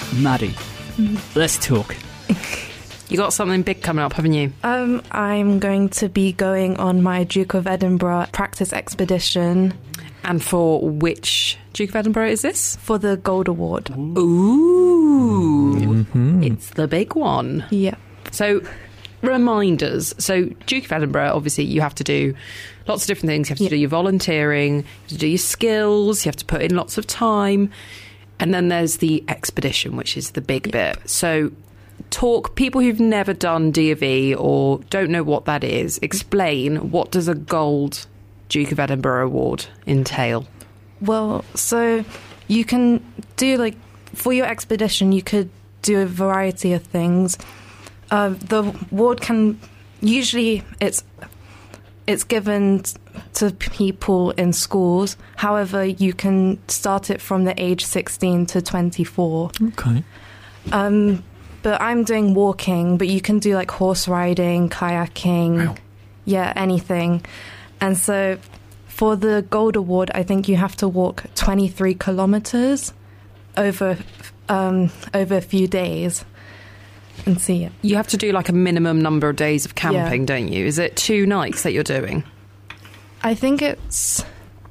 Maddie, let's talk. You got something big coming up, haven't you? I'm going to be going on my Duke of Edinburgh practice expedition. And for which Duke of Edinburgh is this? For the Gold Award. Ooh. It's the big one. Yeah. So, reminders. So, Duke of Edinburgh, obviously, you have to do lots of different things. You have to do your volunteering, you have to do your skills, you have to put in lots of time. And then there's the expedition, which is the big bit. So, people who've never done D of E or don't know what that is, explain, what does a gold Duke of Edinburgh award entail? Well, so you can do, for your expedition, you could do a variety of things. The award can, usually it's given to people in schools. However, you can start it from the age 16 to 24. Okay. But I'm doing walking, but you can do horse riding, kayaking, Wow. Yeah, anything. And so for the Gold Award, I think you have to walk 23 kilometers over a few days and see it. You have to do a minimum number of days of camping, don't you? Is it 2 nights that you're doing? I think it's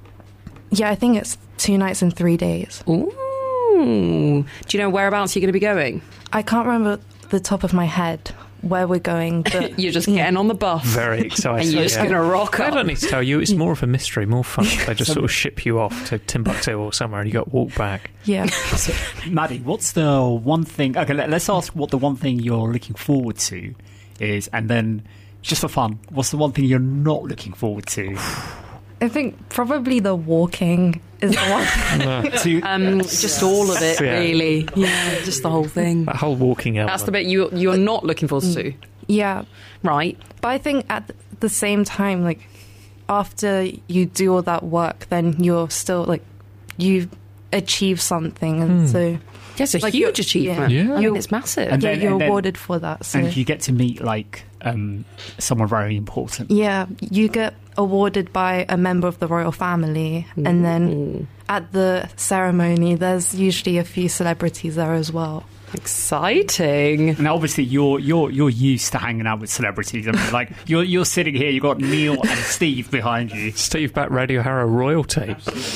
2 nights and 3 days. Ooh. Do you know whereabouts you're going to be going? I can't remember the top of my head where we're going, but You're just getting on the bus. Very exciting. And you're just going to rock I up. don't need to tell you, it's more of a mystery, more fun. They just sort of ship you off to Timbuktu or somewhere and you got to walk back. yeah. So, Maddie, what's the one thing... Okay, let's ask what the one thing you're looking forward to is, and then, just for fun, what's the one thing you're not looking forward to? I think probably the walking is the one. Just all of it, Yeah. really. Yeah, just the whole thing. That whole walking element. That's the bit you're not looking forward to, Yeah. right? But I think at the same time, after you do all that work, then you're still, you achieve something. And so... Yeah, it's a huge achievement. Yeah. I mean, it's massive. And Yeah, then- you're and then- awarded for that. So. And you get to meet, someone very important. Yeah, you get awarded by a member of the royal family, and then at the ceremony, there's usually a few celebrities there as well. Exciting. And obviously, you're used to hanging out with celebrities. I mean, you're sitting here, you've got Neil and Steve behind you, Steve back Radio Harrow royalty.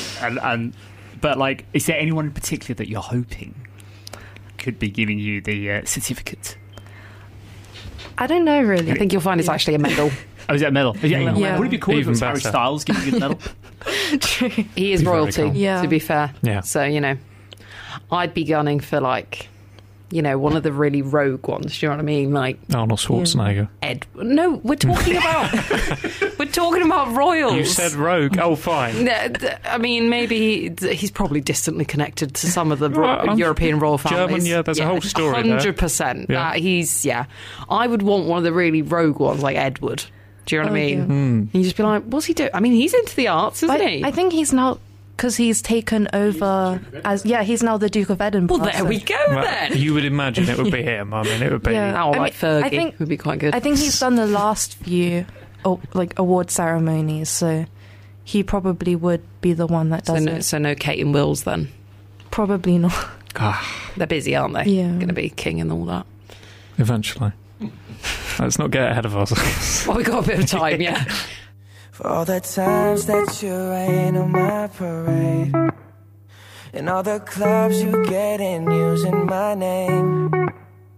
but is there anyone in particular that you're hoping could be giving you the certificate? I don't know, really. I think you'll find it's actually a medal. Oh, is that a medal? Yeah. Would it be cool if it Even was Harry better. Styles giving you the medal? He is Be very royalty, cool. Yeah. to be fair. Yeah. So, I'd be gunning for one of the really rogue ones. Do you know what I mean? Arnold Schwarzenegger. Ed. No, we're talking about royals. You said rogue. Oh, fine. I mean, maybe he's probably distantly connected to some of the Well, European royal families. German, yeah, there's a whole story there. 100%. Yeah. I would want one of the really rogue ones, like Edward. Do you know what I mean? yeah. And you just be like, what's he doing? I mean, he's into the arts, isn't But he? I think he's now, because he's taken over he's now the Duke of Edinburgh. well, there so- we go Well, then. you would imagine it would be him. I mean, it would be... Yeah. Oh, I like mean, Fergie I think- would be quite good. I think he's done the last few award ceremonies, so he probably would be the one that does it. so no Kate and Wills then. Probably not. They're busy, aren't they? Yeah. Going to be king and all that. Eventually. Let's not get ahead of us. Well, we got a bit of time, yeah. For all the times that you rain on my parade, and all the clubs you get in using my name.